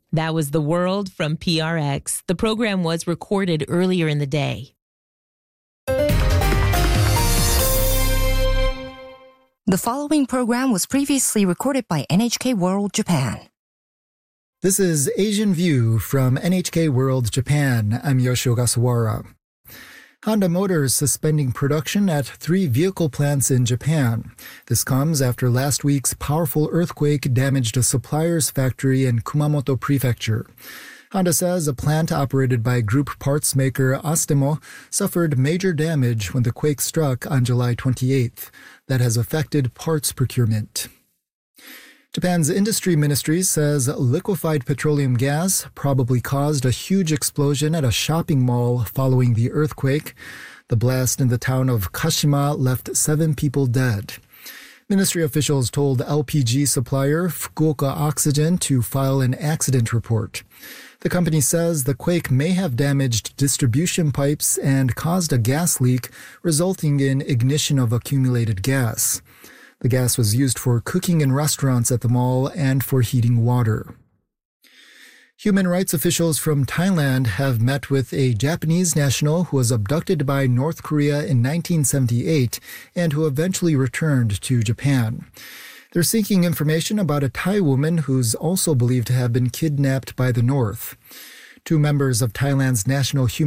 That was The World from PRX. The program was recorded earlier in the day. The following program was previously recorded by NHK World Japan. This is Asian View from NHK World Japan. I'm Yoshio Ogasawara. Honda Motors suspending production at 3 vehicle plants in Japan. This comes after last week's powerful earthquake damaged a supplier's factory in Kumamoto Prefecture. Honda says a plant operated by group parts maker Astemo suffered major damage when the quake struck on July 28th. That has affected parts procurement. Japan's industry ministry says liquefied petroleum gas probably caused a huge explosion at a shopping mall following the earthquake. The blast in the town of Kashima left 7 people dead. Ministry officials told LPG supplier Fukuoka Oxygen to file an accident report. The company says the quake may have damaged distribution pipes and caused a gas leak, resulting in ignition of accumulated gas. The gas was used for cooking in restaurants at the mall and for heating water. Human rights officials from Thailand have met with a Japanese national who was abducted by North Korea in 1978 and who eventually returned to Japan. They're seeking information about a Thai woman who's also believed to have been kidnapped by the North. 2 members of Thailand's National Human